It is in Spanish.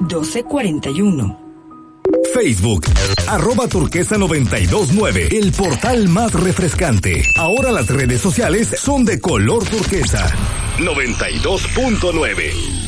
1241. Facebook, @turquesa929, el portal más refrescante. Ahora las redes sociales son de color turquesa. 92.9.